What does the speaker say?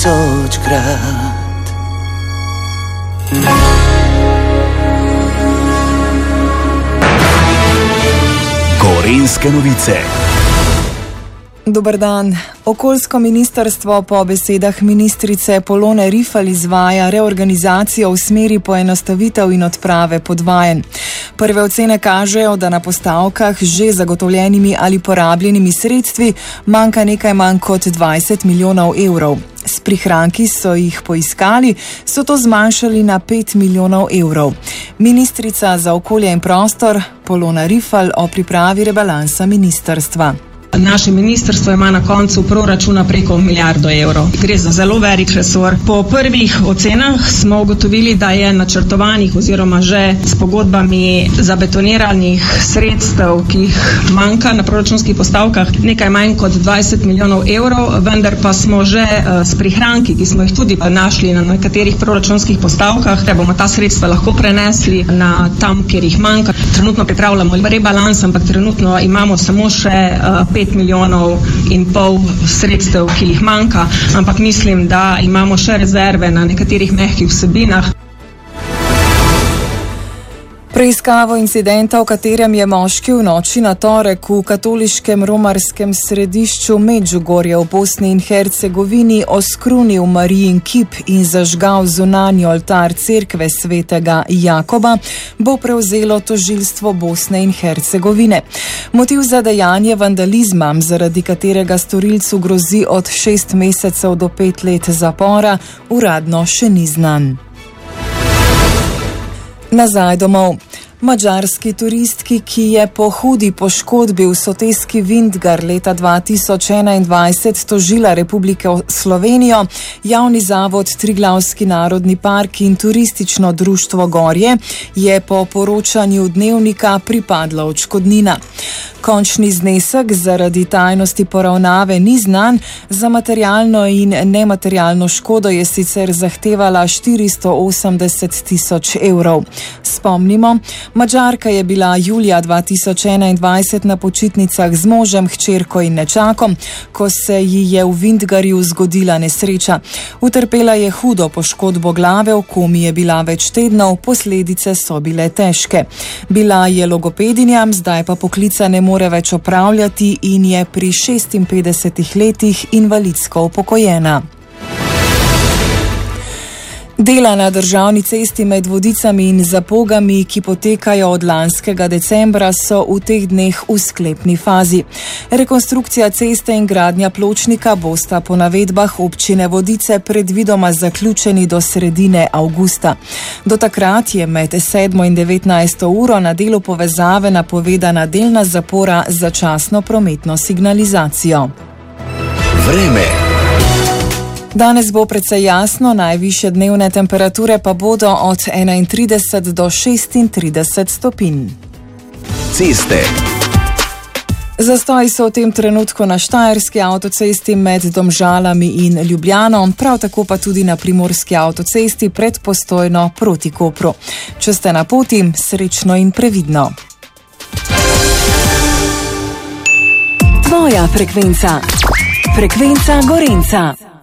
1000-krat. Gorenjske novice. Dober dan. Okoljsko ministrstvo po besedah ministrice Polone Rifal izvaja reorganizacijo v smeri poenostavitev in odprave podvajanj. Prve ocene kažejo, da na postavkah z že zagotovljenimi ali porabljenimi sredstvi manjka nekaj manj kot 20 milijonov evrov. S prihranki so jih poiskali, so to zmanjšali na 5 milijonov evrov. Ministrica za okolje in prostor Polona Rifal o pripravi rebalansa ministrstva. Naše ministrstvo ima na koncu proračuna preko 1 milijardo evrov. Gre za zelo velik resor. Po prvih ocenah smo ugotovili, da je načrtovanih oziroma že s pogodbami zabetoniranih sredstev, ki jih manjka na proračunskih postavkah, nekaj manj kot 20 milijonov evrov, vendar pa smo že s prihranki, ki smo jih tudi našli na nekaterih proračunskih postavkah, da bomo ta sredstva lahko prenesli na tam, kjer jih manjka. Trenutno pripravljamo rebalans, ampak trenutno imamo samo še 5 milijonov in pol sredstev, ki jih manjka, ampak mislim, da imamo še rezerve na nekaterih mehkih vsebinah. Preiskavo incidenta, v katerem je moški v noči na torek v katoliškem romarskem središču Medžugorje v Bosni in Hercegovini oskrunil Marijin kip in zažgal zunanji oltar cerkve svetega Jakoba, bo prevzelo tožilstvo Bosne in Hercegovine. Motiv za dejanje vandalizma, zaradi katerega storilcu grozi od 6 mesecev do 5 let zapora, uradno še ni znan. Nazaj domov. Madžarski turistki, ki je po hudi poškodbi v soteski Vintgar leta 2021 tožila Republiko Slovenijo, Javni zavod Triglavski narodni park in turistično društvo Gorje, je po poročanju Dnevnika pripadla odškodnina. Končni znesek zaradi tajnosti poravnave ni znan, za materialno in nematerialno škodo je sicer zahtevala 480 tisoč evrov. Spomnimo, Madžarka je bila julija 2021 na počitnicah z možem, hčerko in nečakom, ko se ji je v Vintgarju zgodila nesreča. Utrpela je hudo poškodbo glave, v komi je bila več tednov, posledice so bile težke. Bila je logopedinja, zdaj pa poklica ne more več opravljati in je pri 56 letih invalidsko upokojena. Dela na državni cesti med Vodicami in Zapogami, ki potekajo od lanskega decembra, so v teh dneh v sklepni fazi. Rekonstrukcija ceste in gradnja pločnika bosta po navedbah občine Vodice predvidoma zaključeni do sredine avgusta. Do takrat je med 7 in 19 uro na delu povezave napovedana delna zapora z začasno prometno signalizacijo. Vreme. Danes bo precej jasno, najvišje dnevne temperature pa bodo od 31 do 36 stopinj. Ceste. Zastoji so v tem trenutku na Štajerski avtocesti med Domžalami in Ljubljano, prav tako pa tudi na Primorski avtocesti pred Postojno proti Kopru. Če ste na poti, srečno in previdno. Tvoja frekvenca. Frekvenca Gorenjca.